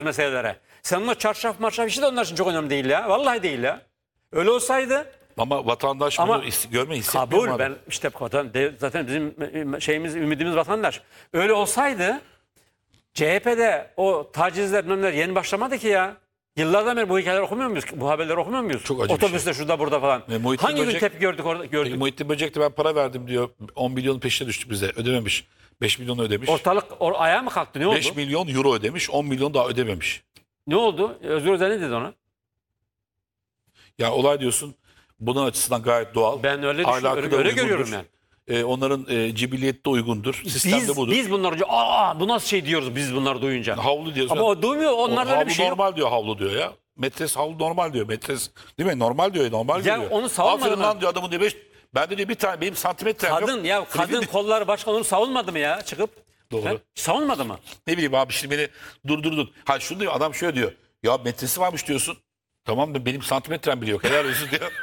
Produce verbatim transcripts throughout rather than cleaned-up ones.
meselelere. Sen o çarşaf marşaf işi de onlar için çok önemli değil ya. Vallahi değil ya. Öyle olsaydı. Ama vatandaş Ama bunu is- görme hissetmiyor. kabul, ben işte zaten bizim şeyimiz, ümidimiz vatandaş. Öyle olsaydı C H P'de o tacizler, bilmemler yeni başlamadı ki ya. Yıllardan beri bu hikayeleri okumuyor muyuz? Bu haberleri okumuyor muyuz? Çok acı bir Otobüste şey. şurada burada falan. E, Muhittin Hangi gün Böcek- tepki gördük orada? Gördük. E, Muhittin Böcek de ben para verdim diyor. on milyonun peşine düştük bize. Ödememiş. beş milyon ödemiş. Ortalık or ayağa mı kalktı? Ne oldu? beş milyon euro ödemiş. on milyon daha ödememiş. Ne oldu? Özgür Özel ne dedi ona? Yani olay diyorsun bunun açısından gayet doğal. Ben öyle Ahlakı düşünüyorum. da Öyle uygundur. görüyorum yani. E, onların e, cibiliyeti de uygundur. Sistem Biz, de budur. biz bunları duyunca, aa bu nasıl şey diyoruz biz bunları duyunca. Havlu diyorsun. Ama o duymuyor. Onlarda öyle havlu bir şey yok. normal diyor havlu diyor ya. Metres havlu normal diyor. Metres değil mi? Normal diyor. Normal Ya diyor. onu savunmadı Aferin mı? lan diyor adamın diyor. Beş, ben de diyor bir tane benim santimetrem yok. Kadın ya kadın kolları başka onu savunmadı mı ya çıkıp? Doğru. He? Savunmadı mı? Ne bileyim abi şimdi beni durdurdun. Ha şunu diyor adam şöyle diyor. Ya metresi varmış diyorsun. Tamam da benim santimetrem bile yok. Helal olsun diyor.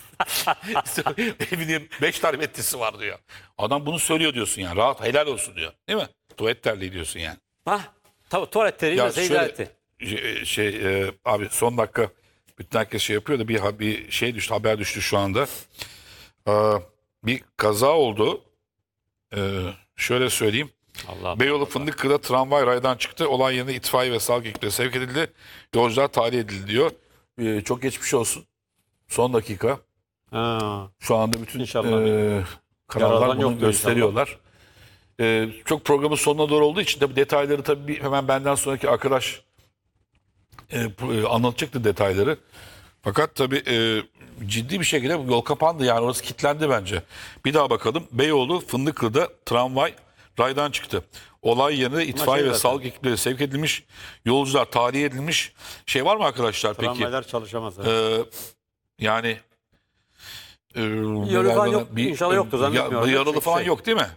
Benim beş tane metresi var diyor. Adam bunu söylüyor diyorsun yani. Rahat helal olsun diyor. Değil mi? Tuvalet terliği diyorsun yani. Hah. Tabii tuvalet teriği Ya mesela şöyle, izah etti. şey, şey e, abi son dakika bütün herkes şey yapıyor da bir, bir şey düştü, haber düştü şu anda. Ee, bir kaza oldu. Ee, şöyle söyleyeyim. Allah Beyoğlu Fındıklı'da tramvay raydan çıktı. Olay yerine itfaiye ve sağlık ekipleri sevk edildi. Yolcular tahliye edildi diyor. Ee, çok geçmiş olsun. Son dakika. Ha. Şu anda bütün İnşallah. e, kanallar Yaralan bunu yoktur gösteriyorlar. E, çok programın sonuna doğru olduğu için tabii detayları tabii bir- hemen benden sonraki arkadaş e, pro- e, anlatacaktı detayları. Fakat tabii e, ciddi bir şekilde yol kapandı yani orası kilitlendi bence. Bir daha bakalım. Beyoğlu Fındıklı'da tramvay raydan çıktı. Olay yerine itfaiye şey ve zaten. sağlık ekipleri sevk edilmiş. Yolcular tahliye edilmiş. Şey var mı arkadaşlar peki? Tramvaylar çalışamaz. ha. Ee, yani e, Yaralı falan yok. İnşallah yoktur, zannetmiyorum. ya- Yaralı Şey- falan şey. yok değil mi?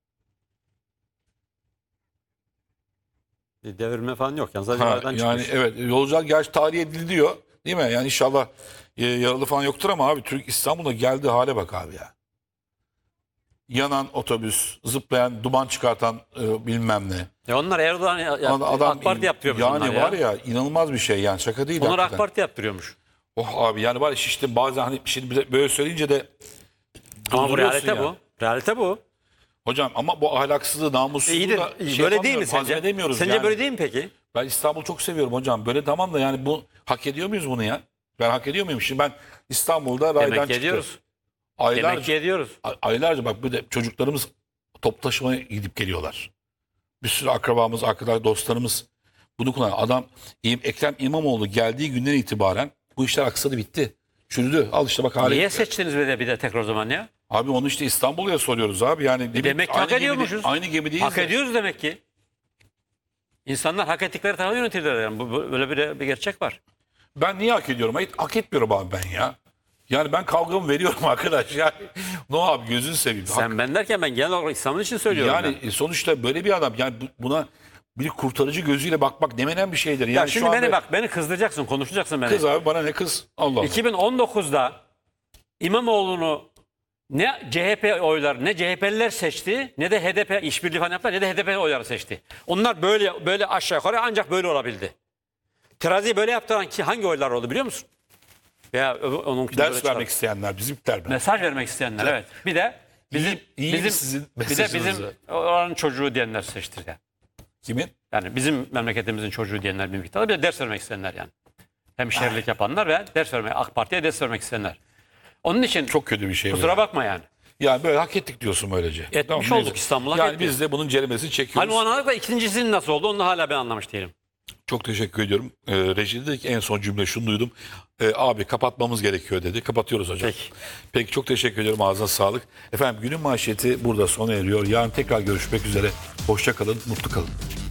Bir devirme falan yok. Yani sadece Ha, raydan yani çıkmış. evet yolcular gerçi tahliye edildi diyor. Değil mi? Yani inşallah e, yaralı falan yoktur ama abi Türk İstanbul'a geldiği hale bak abi ya. Yanan otobüs, zıplayan, duman çıkartan e, bilmem ne. Ya onlar Erdoğan yaptı. Adam AK Parti yaptırıyormuş yani onlar var ya inanılmaz bir şey yani şaka değil. Onlar AK hakikaten. Parti yaptırıyormuş. Oh abi yani var ya işte bazen hani şimdi bize böyle söyleyince de Ama bu durduruyorsun realite ya. bu. Realite bu. Hocam ama bu ahlaksızlığı, namussuzluğu İyi de da şey böyle değil mi yapamıyoruz, sence? hazmedemiyoruz Sence yani. böyle değil mi peki? Ben İstanbul'u çok seviyorum hocam. Böyle tamam da yani bu hak ediyor muyuz bunu ya? Ben hak ediyor muyum? Şimdi ben İstanbul'da raydan Demek ki çıktı. ediyoruz. Aylarca, Demek ki ediyoruz. ay- aylarca bak bir de çocuklarımız top taşımaya gidip geliyorlar. Bir sürü akrabamız, arkadaş, dostlarımız bunu kullanan adam İm- Ekrem İmamoğlu geldiği günden itibaren bu işler aksadı bitti. Çürüdü. Al işte bak hali. Niye seçtiniz bir de bir de tekrar o zaman ya? Abi onu işte İstanbul'a soruyoruz abi. Yani ne Demek ki aynı hak gemide- ediyormuşuz. Aynı gemideyiz. Hak de. ediyoruz demek ki. İnsanlar hak ettikleri tarafı yönetirler. Yani. Bu, bu- böyle bir, bir gerçek var. Ben niye hak ediyorum? Hayır, hak etmiyorum abi ben ya. Yani ben kavgamı veriyorum arkadaş. Yani no abi gözünü seveyim. Hak- Sen ben derken ben genel olarak İstanbul için söylüyorum. yani ben. e, sonuçta böyle bir adam yani bu- buna bir kurtarıcı gözüyle bakmak demenen bir şeydir. Yani Ya şu şimdi anda- beni bak beni kızdıracaksın, konuşacaksın beni. Kız abi bana ne kız? Allah Allah. iki bin on dokuzda İmamoğlu'nu ne C H P oyları ne C H P'liler seçti ne de H D P işbirliği falan yaptılar ne de H D P oyları seçti. Onlar böyle böyle aşağı yukarı ancak böyle olabildi. Teraziyi böyle yaptıran ki hangi oylar oldu biliyor musun? Veya ö- onun Ders vermek isteyenler bizimkiler ben. mesaj vermek isteyenler evet. Bir de bizim İyi- iyi mi bizim sizin bir de bizim mesajınızı? oranın çocuğu diyenler seçti yani. Kimin? Yani bizim memleketimizin çocuğu diyenler bir miktarda bir de ders vermek isteyenler yani. Hemşerilik yapanlar ve ders vermek, AK Parti'ye ders vermek isteyenler. Onun için Çok kötü bir şey. bu kusura ya. bakma yani. Yani böyle hak ettik diyorsun böylece. Etmiş neyse. olduk, İstanbul'a hak Yani ettik. biz de bunun ceremesini çekiyoruz. Hani o anladık da ikincisinin nasıl oldu onu hala ben anlamış değilim. Çok teşekkür ediyorum. Ee, rejide dedi ki en son cümle şunu duydum. Ee, abi kapatmamız gerekiyor dedi. Kapatıyoruz hocam. Peki. Peki çok teşekkür ediyorum. Ağzına sağlık. Efendim günün manşeti burada sona eriyor. Yarın tekrar görüşmek üzere. Hoşça kalın, mutlu kalın.